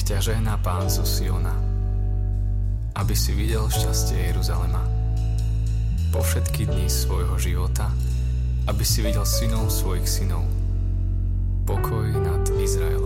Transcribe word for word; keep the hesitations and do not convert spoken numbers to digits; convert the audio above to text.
ťa žehná Pán zo Siona, aby si videl šťastie Jeruzalema po všetky dni svojho života, aby si videl synov svojich synov, pokoj nad Izraelom.